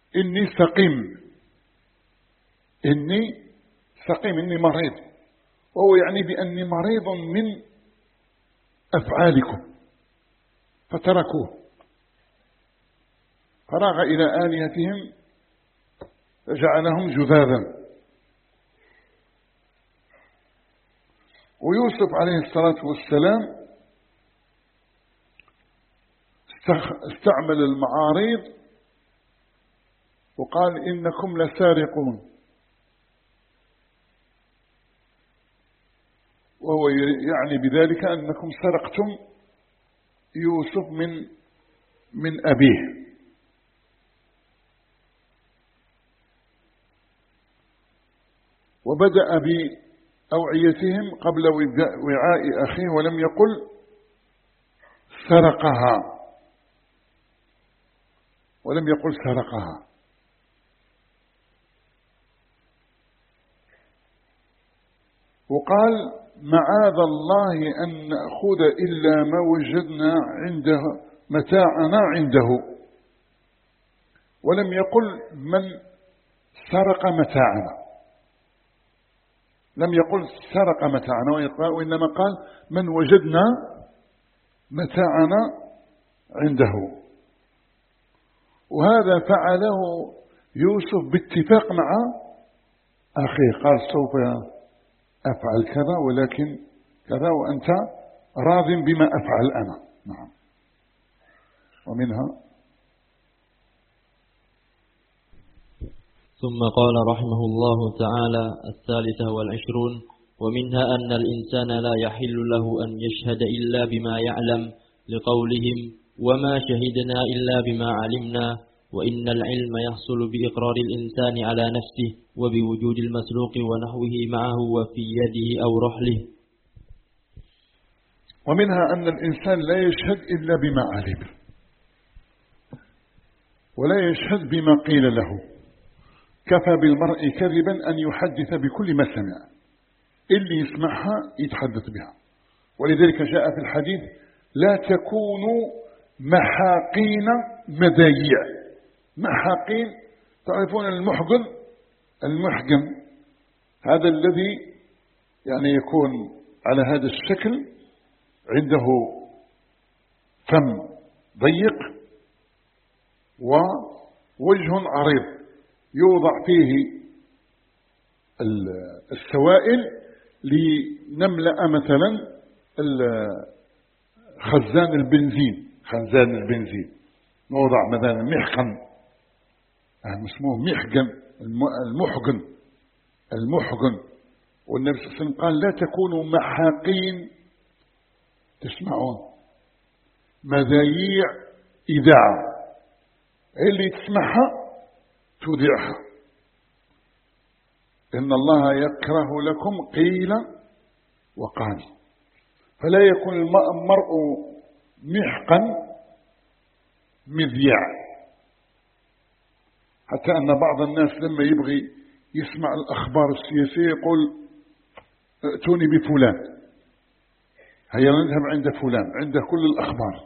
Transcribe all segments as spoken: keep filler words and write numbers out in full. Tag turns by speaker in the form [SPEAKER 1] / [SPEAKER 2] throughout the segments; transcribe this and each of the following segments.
[SPEAKER 1] إني سقيم، إني سقيم، إني مريض، وهو يعني بأني مريض من أفعالكم. فتركوه، فراغ إلى آلهتهم فجعلهم جذاذا. ويوسف عليه الصلاة والسلام استعمل المعاريض وقال إنكم لسارقون، وهو يعني بذلك أنكم سرقتم يوسف من من أبيه. وبدأ بأوعيتهم قبل وعاء أخيه ولم يقل سرقها، ولم يقل سرقها. وقال معاذ الله أن نأخذ إلا ما وجدنا عنده متاعنا عنده، ولم يقل من سرق متاعنا، لم يقل سرق متاعنا، وإنما قال من وجدنا متاعنا عنده. وهذا فعله يوسف باتفاق مع أخيه، قال سوف أفعل كذا ولكن كذا وأنت راض بما أفعل أنا. نعم. ومنها
[SPEAKER 2] ثم قال رحمه الله تعالى الثالثة والعشرون: ومنها أن الإنسان لا يحل له أن يشهد إلا بما يعلم، لقولهم وما شهدنا إلا بما علمنا، وإن العلم يحصل بإقرار الإنسان على نفسه وبوجود المسروق ونحوه معه وفي يده أو رحله.
[SPEAKER 1] ومنها أن الإنسان لا يشهد إلا بما علم، ولا يشهد بما قيل له. كفى بالمرء كذبا أن يحدث بكل ما سمع، اللي يسمعها يتحدث بها. ولذلك جاء في الحديث لا تكونوا محاقين مذايع. محاقين، تعرفون المحقن، المحقن هذا الذي يعني يكون على هذا الشكل، عنده فم ضيق ووجه عريض، يوضع فيه السوائل لنملأ مثلا خزان البنزين، خزان البنزين نوضع مثلا محقن، اسمه محقن، المحقن المحقن. والنبي صلى الله عليه وسلم قال لا تكونوا محاقين، تسمعون، مذايع إذاعة، اللي تسمعها تذيعها. إن الله يكره لكم قيل وقال. فلا يكون المرء محقا مذيع، حتى أن بعض الناس لما يبغي يسمع الأخبار السياسية يقول ائتوني بفلان، هيا نذهب عند فلان، عنده كل الأخبار.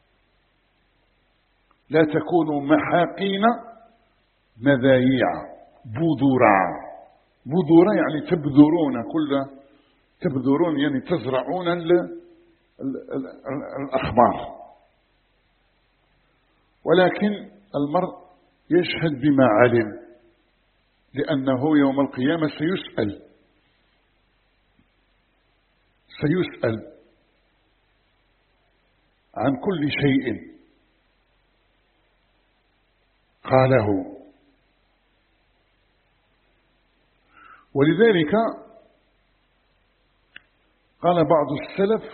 [SPEAKER 1] لا تكونوا محاقين مذايع بذورا. بذورا يعني تبذرون، كل تبذرون يعني تزرعون الأخبار. ولكن المرء يشهد بما علم، لأنه يوم القيامة سيسأل سيسأل عن كل شيء قاله. ولذلك قال بعض السلف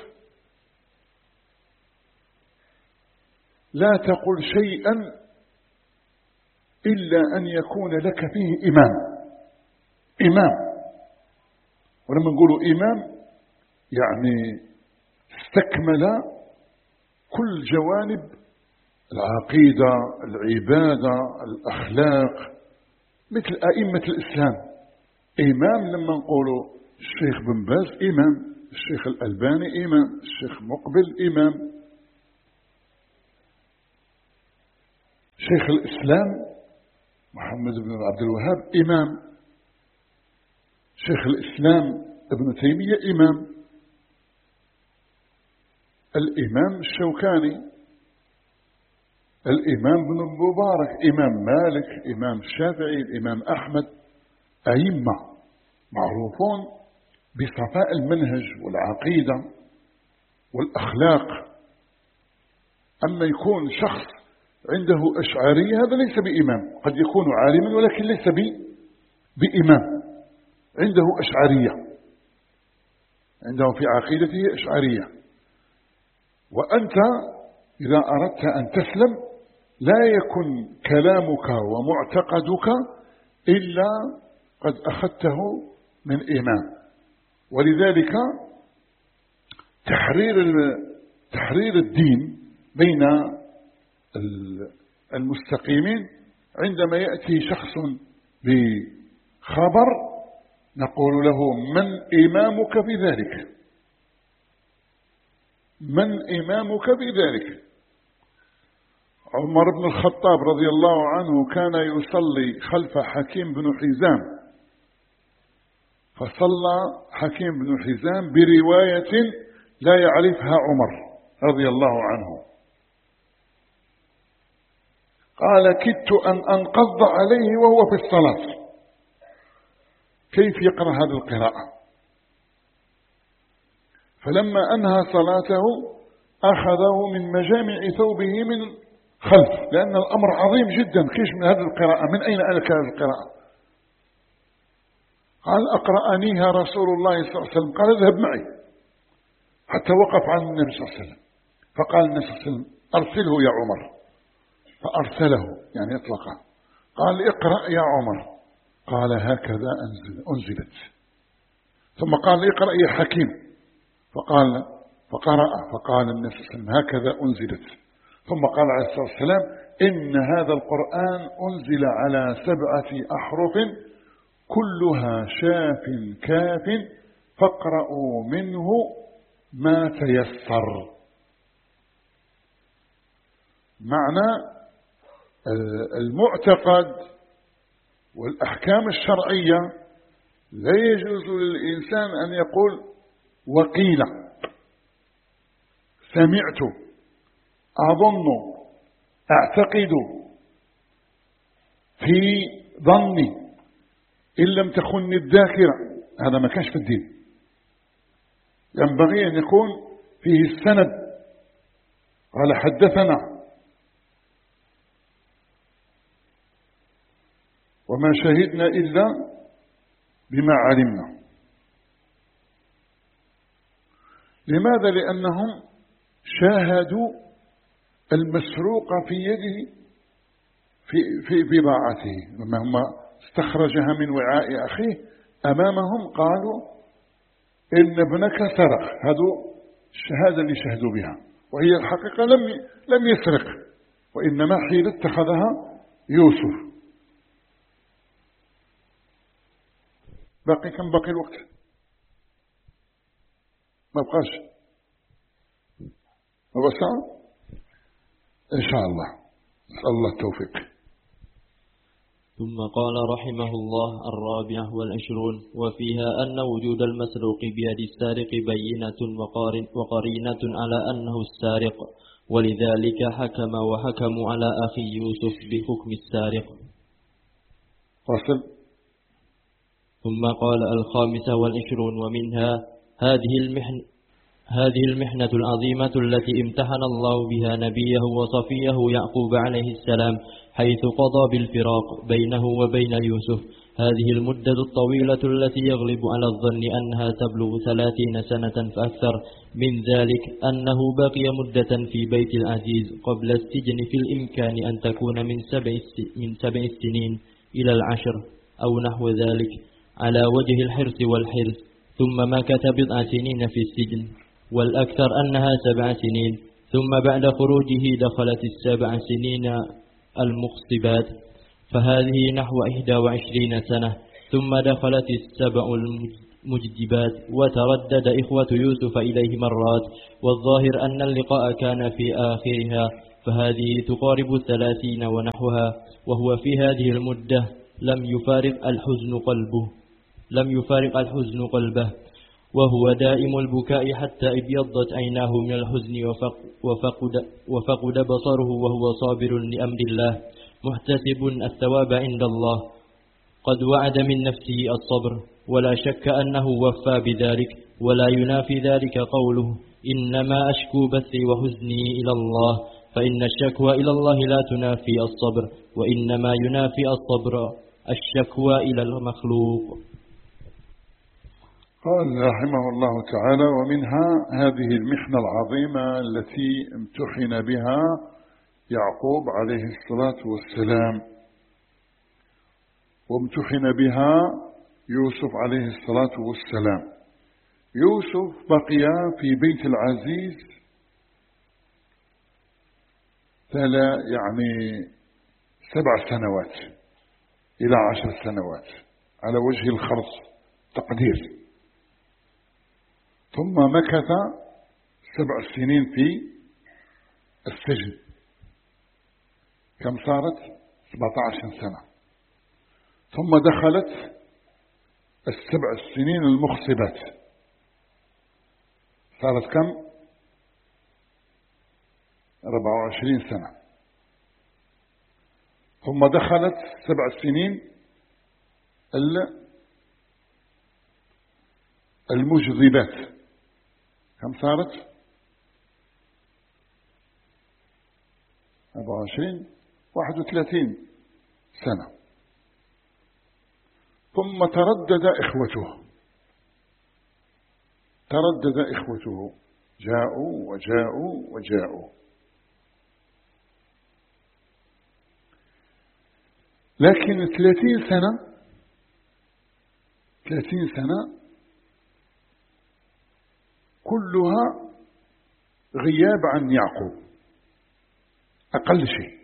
[SPEAKER 1] لا تقل شيئا إلا أن يكون لك فيه إمام. إمام، ولما نقول إمام يعني استكمل كل جوانب العقيدة، العبادة، الأخلاق، مثل أئمة الإسلام. إمام لما نقولوا الشيخ بن باز إمام، الشيخ الألباني إمام، الشيخ مقبل إمام، شيخ الإسلام محمد بن عبد الوهاب إمام، شيخ الإسلام ابن تيمية إمام، الإمام الشوكاني، الإمام بن المبارك، إمام مالك، إمام الشافعي، الإمام أحمد، أئمة معروفون بصفاء المنهج والعقيدة والأخلاق. أما يكون شخص عنده أشعارية هذا ليس بإمام، قد يكون عالما ولكن ليس بإمام، عنده أشعارية، عنده في عقيدته أشعارية. وأنت إذا أردت أن تسلم لا يكن كلامك ومعتقدك إلا قد أخذته من إمام. ولذلك تحرير تحرير الدين بين المستقيمين، عندما يأتي شخص بخبر نقول له من إمامك في ذلك، من إمامك في ذلك. عمر بن الخطاب رضي الله عنه كان يصلي خلف حكيم بن حزام، فصلى حكيم بن حزام برواية لا يعرفها عمر رضي الله عنه، قال كدت أن أنقض عليه وهو في الصلاة، كيف يقرأ هذه القراءة؟ فلما أنهى صلاته أخذه من مجامع ثوبه من خلف، لأن الأمر عظيم جدا، كيش من هذه القراءة؟ من أين ألك هذه القراءة؟ قال أقرأنيها رسول الله صلى الله عليه وسلم. قال اذهب معي، حتى وقف عن النبي صلى الله عليه وسلم، فقال النبي صلى الله عليه وسلم أرسله يا عمر، فأرسله يعني اطلقه. قال اقرأ يا عمر، قال هكذا أنزل أنزلت. ثم قال اقرأ يا حكيم، فقال فقرأ، فقال النبي صلى الله عليه وسلم هكذا أنزلت. ثم قال عليه الصلاة والسلام إن هذا القرآن أنزل على سبعة أحرف كلها شاف كاف فاقرأوا منه ما تيسر. معنى المعتقد والأحكام الشرعية لا يجوز للإنسان أن يقول وقيل، سمعت، أظن، أعتقد، في ظني، إن لم تخن الذاكرة، هذا ما كانش في الدين. ينبغي أن يكون فيه السند، قال حدثنا، وما شهدنا إلا بما علمنا. لماذا؟ لأنهم شاهدوا المسروق في يده في في بضاعته، لما هم استخرجها من وعاء أخيه أمامهم قالوا إن ابنك سرق، هذا الشهادة اللي شهدوا بها، وهي الحقيقة لم لم يسرق، وإنما حين اتخذها يوسف. باقي كم باقي الوقت؟ ما بقاش، ما بقى ساعة إن شاء الله، نسأل الله التوفيق.
[SPEAKER 2] ثم قال رحمه الله الرابعة والعشرون وفيها أن وجود المسروق بيد السارق بينة وقرينة على أنه السارق، ولذلك حكم وحكموا على أخي يوسف بحكم السارق.
[SPEAKER 1] فصل.
[SPEAKER 2] ثم قال الخامسة والعشرون ومنها هذه المحن هذه المحنة العظيمة التي امتحن الله بها نبيه وصفيه يعقوب عليه السلام، حيث قضى بالفراق بينه وبين يوسف. هذه المدة الطويلة التي يغلب على الظن أنها تبلغ ثلاثين سنة فأكثر من ذلك، أنه بقي مدة في بيت العزيز قبل السجن في الإمكان أن تكون من سبع من سبع سنين إلى العشر أو نحو ذلك على وجه الحرص والحرص، ثم مكث بضع سنين في السجن، والأكثر أنها سبع سنين. ثم بعد خروجه دخلت السبع سنين المخصبات، فهذه نحو إحدى وعشرين سنة. ثم دخلت السبع المجدبات، وتردد إخوة يوسف إليه مرات، والظاهر أن اللقاء كان في آخرها فهذه تقارب الثلاثين ونحوها، وهو في هذه المدة لم يفارق الحزن قلبه لم يفارق الحزن قلبه وهو دائم البكاء حتى ابيضت عيناه من الحزن وفقد, وفقد بصره، وهو صابر لأمر الله محتسب الثواب عند الله، قد وعد من نفسه الصبر، ولا شك أنه وفى بذلك، ولا ينافي ذلك قوله إنما أشكو بثي وحزني إلى الله، فإن الشكوى إلى الله لا تنافي الصبر، وإنما ينافي الصبر الشكوى إلى المخلوق.
[SPEAKER 1] قال رحمه الله تعالى: ومنها هذه المحنة العظيمة التي امتحن بها يعقوب عليه الصلاة والسلام، وامتحن بها يوسف عليه الصلاة والسلام. يوسف بقي في بيت العزيز تلا يعني سبع سنوات إلى عشر سنوات على وجه الخرص تقدير، ثم مكث سبع سنين في السجن. كم صارت؟ سبعة عشر سنة. ثم دخلت السبع السنين المخصبات، صارت كم؟ أربعة وعشرين سنة. ثم دخلت سبع سنين المجذبات، كم صارت؟ أربعة وعشرين واحد وثلاثين سنة. ثم تردد إخوته تردد إخوته جاءوا وجاءوا وجاءوا، لكن ثلاثين سنة ثلاثين سنة كلها غياب عن يعقوب، أقل شيء،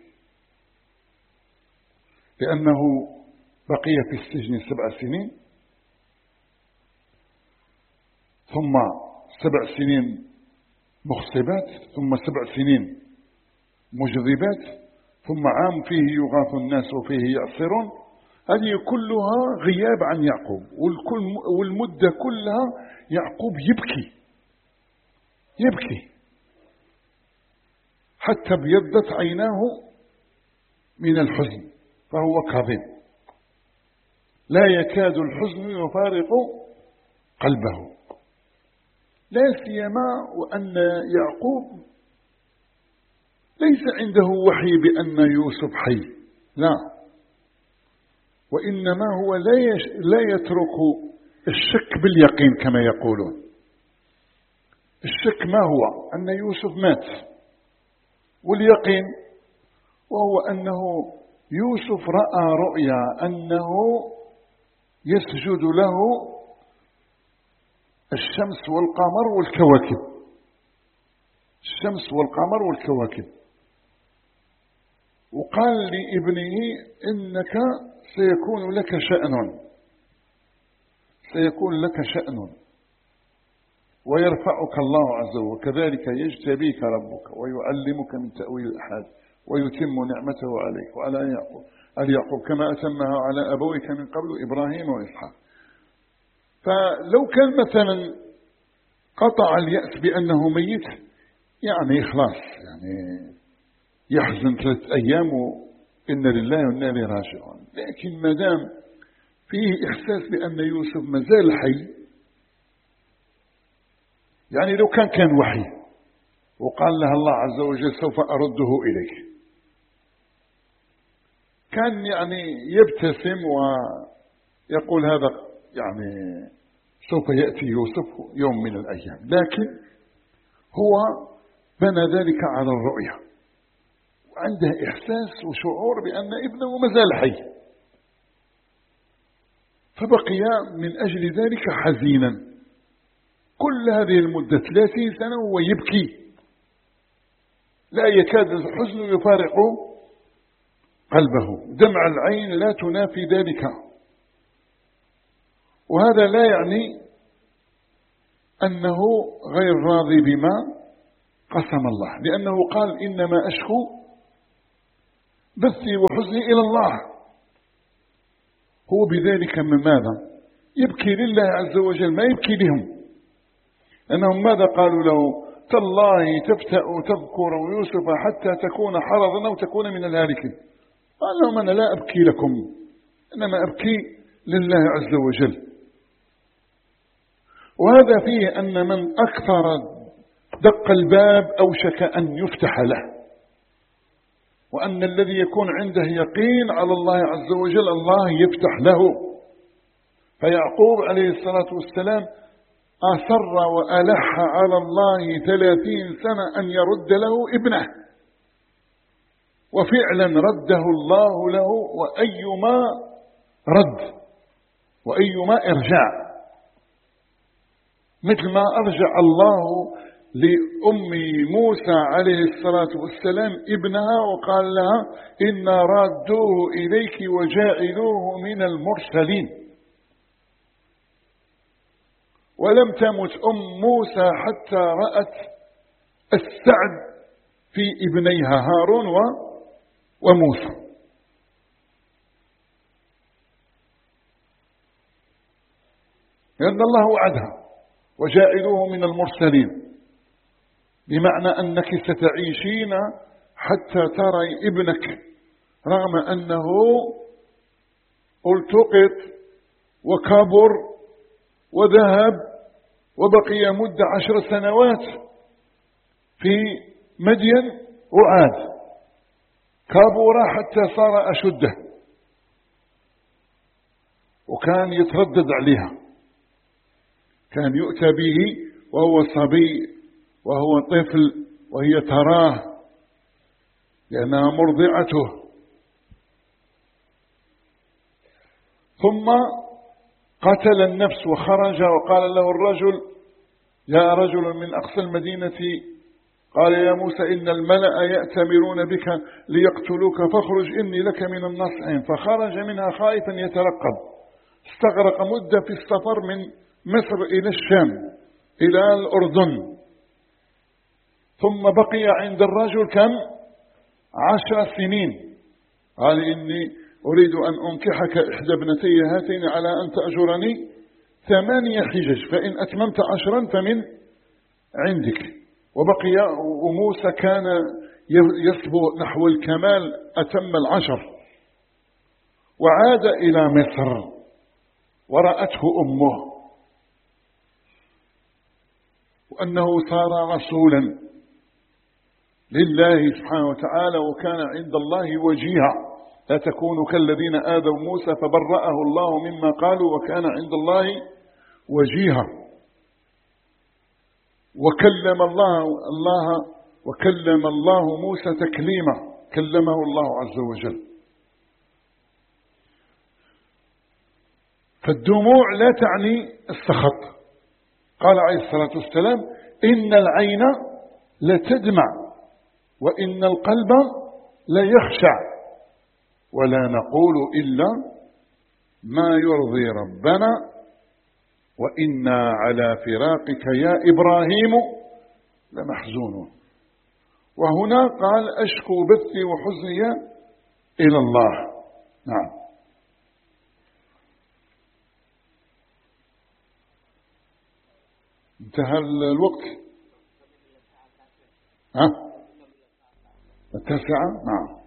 [SPEAKER 1] لأنه بقي في السجن سبع سنين، ثم سبع سنين مخصبات، ثم سبع سنين مجذبات، ثم عام فيه يغاث الناس وفيه يعصرون. هذه كلها غياب عن يعقوب، والمدة كلها يعقوب يبكي يبكي حتى ابيضت عيناه من الحزن، فهو كاظم، لا يكاد الحزن يفارق قلبه، لا سيما وأن يعقوب ليس عنده وحي بأن يوسف حي، لا، وإنما هو لا يترك الشك باليقين كما يقولون. الشك ما هو؟ أن يوسف مات، واليقين وهو أنه يوسف رأى رؤيا أنه يسجد له الشمس والقمر والكواكب، الشمس والقمر والكواكب، وقال لابنه إنك سيكون لك شأن سيكون لك شأن ويرفعك الله عز وجل، وكذلك يجتبيك ربك ويعلمك من تأويل الأحاديث ويتم نعمته عليك وعلى يعقوب اليعقوب كما أتمها على أبويك من قبل إبراهيم وإسحاق. فلو كان مثلا قطع اليأس بأنه ميت، يعني خلاص، يعني يحزن ثلاث أيام إن لله وإنا إليه راجعون، لكن ما دام فيه إحساس بأن يوسف مازال حي، يعني لو كان كان وحي وقال لها الله عز وجل سوف أرده إليك، كان يعني يبتسم ويقول هذا يعني سوف يأتي يوسف يوم من الأيام، لكن هو بنى ذلك على الرؤية، وعنده إحساس وشعور بأن ابنه مازال حي، فبقي من أجل ذلك حزينا كل هذه المدة ثلاثين سنة وهو يبكي، لا يكاد الحزن يفارق قلبه، دمع العين لا تنافي ذلك. وهذا لا يعني أنه غير راضي بما قسم الله، لأنه قال إنما أشكو بثي وحزني إلى الله. هو بذلك من ماذا؟ يبكي لله عز وجل، ما يبكي لهم. أنهم ماذا قالوا له؟ تالله تفتأ تذكر يوسف حتى تكون حرضا أو تكون من الهالكين. قال لهم أنا لا أبكي لكم، إنما أبكي لله عز وجل. وهذا فيه أن من أكثر دق الباب أوشك أن يفتح له، وأن الذي يكون عنده يقين على الله عز وجل الله يفتح له. فيعقوب عليه الصلاة والسلام أصر وألح على الله ثلاثين سنة أن يرد له ابنه، وفعلا رده الله له، وأيما رد وأيما إرجاع، مثل ما أرجع الله لأم موسى عليه الصلاة والسلام ابنها وقال لها إنا رادوه إليك وجاعلوه من المرسلين. ولم تمت أم موسى حتى رأت السعد في ابنيها هارون وموسى. لأن الله وعدها وجاعلوه من المرسلين، بمعنى أنك ستعيشين حتى ترى ابنك رغم أنه التقط وكبر وذهب وبقي مدة عشر سنوات في مدين وعاد، كبر حتى صار أشده، وكان يتردد عليها، كان يؤتى به وهو صبي وهو طفل وهي تراه لأنها مرضعته. ثم قتل النفس وخرج، وقال له الرجل يا رجل من أقصى المدينة، قال يا موسى إن الملأ يأتمرون بك ليقتلوك فاخرج إني لك من الناصحين. فخرج منها خائفا يترقب، استغرق مدة في السفر من مصر إلى الشام إلى الأردن، ثم بقي عند الرجل كم؟ عشر سنين. قال إني أريد أن أنكحك إحدى ابنتي هاتين على أن تأجرني ثمانية حجج، فإن أتممت عشرا فمن عندك. وبقي وموسى كان يصبو نحو الكمال، أتم العشر، وعاد إلى مصر ورأته أمه وأنه صار رسولا لله سبحانه وتعالى، وكان عند الله وجيها. لا تكونوا كالذين آذوا موسى فبرأه الله مما قالوا وكان عند الله وجيها. وكلم الله الله وكلم الله موسى تكليما، كلمه الله عز وجل. فالدموع لا تعني السخط. قال عليه الصلاة والسلام إن العين لتدمع وإن القلب ليخشع، ولا نقول إلا ما يرضي ربنا وإنا على فراقك يا إبراهيم لمحزونون. وهنا قال أشكو بثي وحزني إلى الله. نعم. انتهى الوقت. ها؟ التاسعة. نعم.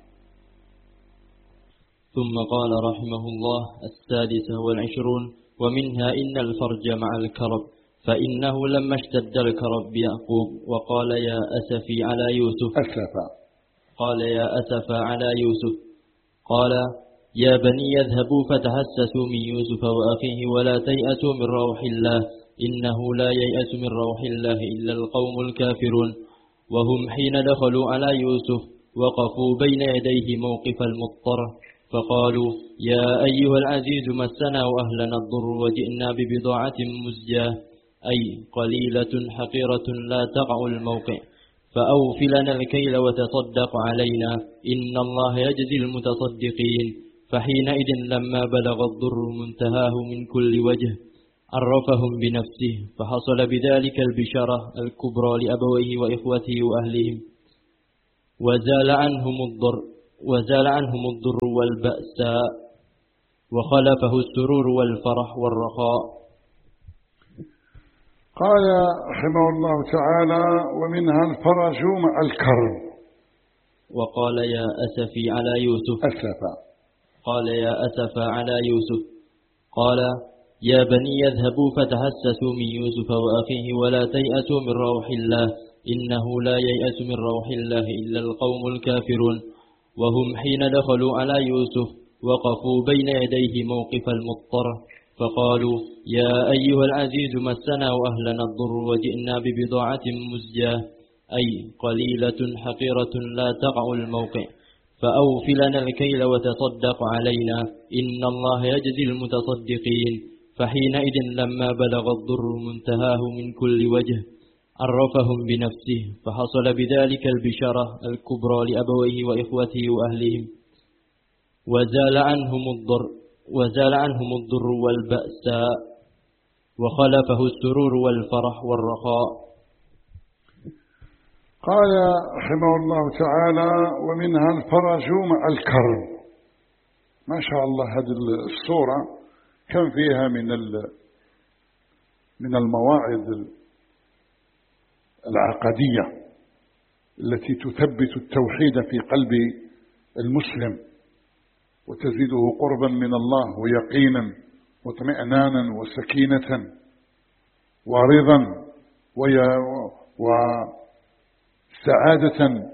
[SPEAKER 2] ثم قال رحمه الله السادسة والعشرون ومنها إن الفرج مع الكرب، فإنه لما اشتد الكرب بيعقوب وقال يا أسفي على يوسف
[SPEAKER 1] أسفا
[SPEAKER 2] قال يا أسفا على يوسف قال يا بني يذهبوا فتحسسوا من يوسف وأخيه ولا تيأسوا من روح الله إنه لا ييأس من روح الله إلا القوم الكافرون. وهم حين دخلوا على يوسف وقفوا بين يديه موقف المضطر فقالوا يا أيها العزيز مسنا وأهلنا الضر وجئنا ببضاعة مزجاة أي قليلة حقيرة لا تقع الموقع، فأوف لنا الكيل وتصدق علينا إن الله يجزي المتصدقين. فحينئذ لما بلغ الضر منتهاه من كل وجه عرفهم بنفسه فحصل بذلك البشارة الكبرى لأبويه وإخوته وأهلهم، وزال عنهم الضر وزال عنهم الضر والبأساء، وخلفه السرور والفرح والرخاء.
[SPEAKER 1] قال رحمه الله تعالى: ومنها الفرج مع الكرب.
[SPEAKER 2] وقال: يا أسفي على يوسف.
[SPEAKER 1] أسفا.
[SPEAKER 2] قال: يا أسفا على يوسف. قال: يا بني اذهبوا فتحسسوا من يوسف وأخيه ولا تيأسوا من روح الله إنه لا ييأس من روح الله إلا القوم الكافرون. وهم حين دخلوا على يوسف وقفوا بين يديه موقف المضطر فقالوا: يا أيها العزيز مسنا وأهلنا الضر وجئنا ببضاعة مزجاة، أي قليلة حقيرة لا تقع الموقع، فأوف لنا الكيل وتصدق علينا إن الله يجزي المتصدقين. فحينئذ لما بلغ الضر منتهاه من كل وجه عرفهم بنفسه فحصل بذلك البشارة الكبرى لأبويه وإخوته وأهلهم، وزال عنهم الضر وزال عنهم الضر والبأساء، وخلفه السرور والفرح والرخاء.
[SPEAKER 1] قال رحمه الله تعالى: ومنها الفرج مع الكرب. ما شاء الله هذه الصورة كم فيها من من المواعظ العقدية التي تثبت التوحيد في قلب المسلم وتزيده قربا من الله ويقينا واطمئنانا وسكينة ورضا وسعادة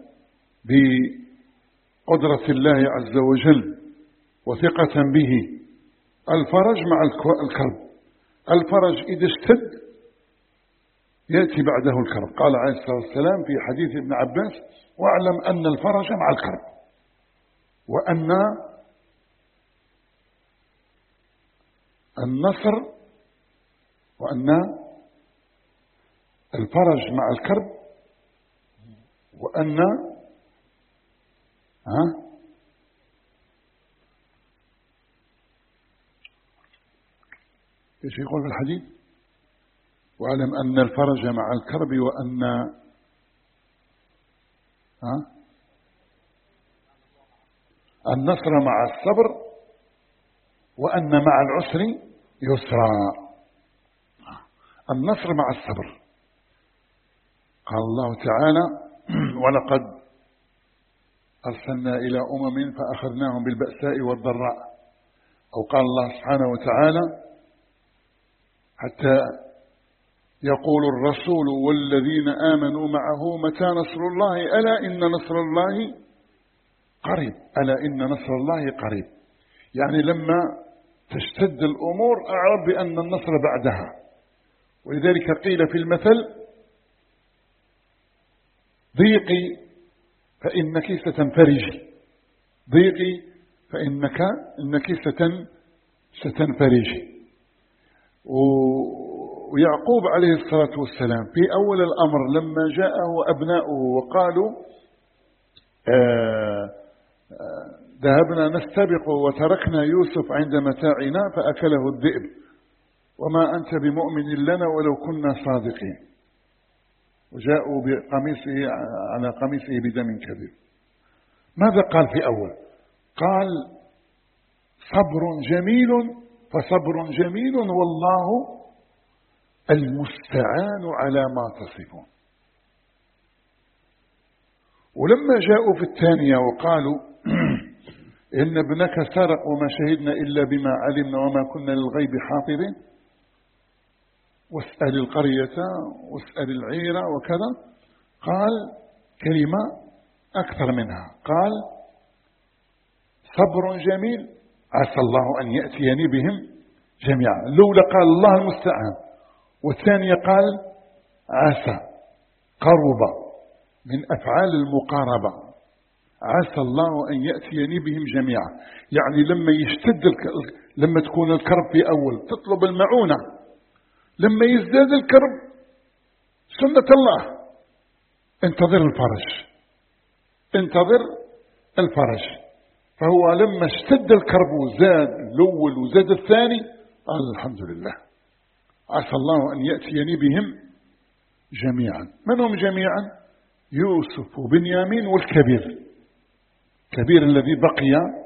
[SPEAKER 1] بقدرة الله عز وجل وثقة به. الفرج مع الكرب. الفرج إذا اشتد يأتي بعده الكرب. قال عليه الصلاة والسلام في حديث ابن عباس: واعلم أن الفرج مع الكرب، وأن النصر وأن الفرج مع الكرب وأن ها ايش يقول في الحديث؟ واعلم أن الفرج مع الكرب وأن ها النصر مع الصبر وأن مع العسر يسرا. النصر مع الصبر. قال الله تعالى: ولقد أرسلنا إلى أمم فأخذناهم بالبأساء والضراء. أو قال الله سبحانه وتعالى: حتى يقول الرسول والذين آمنوا معه متى نصر الله ألا إن نصر الله قريب. ألا إن نصر الله قريب. يعني لما تشتد الأمور أعرف بأن النصر بعدها. ولذلك قيل في المثل: ضيقي فإنك ستنفرجي، ضيقي فإنك إنك ستنفرجي. ويعقوب عليه الصلاة والسلام في أول الأمر لما جاءه أبناؤه وقالوا آه آه ذهبنا نستبق وتركنا يوسف عند متاعنا فأكله الذئب وما أنت بمؤمن لنا ولو كنا صادقين، وجاءوا بقميصه على قميصه بدم كذب. ماذا قال في أول؟ قال: صبر جميل فصبر جميل والله المستعان على ما تصفون. ولما جاءوا في الثانية وقالوا إن ابنك سرق وما شهدنا إلا بما علمنا وما كنا للغيب حافظين واسأل القرية واسأل العيرة وكذا، قال كلمة أكثر منها، قال: صبر جميل عسى الله أن يأتيني بهم جميعا. لولا قال الله المستعان، والثانية قال عسى، قرب من أفعال المقاربة، عسى الله أن يأتيني بهم جميعا. يعني لما يشتد الكرب، لما تكون الكرب في أول تطلب المعونة، لما يزداد الكرب سنة الله انتظر الفرج، انتظر الفرج. فهو لما اشتد الكرب وزاد الأول وزاد الثاني قال الحمد لله، عسى الله أن يأتيني بهم جميعا. من هم جميعا؟ يوسف وبنيامين والكبير، كبير الذي بقي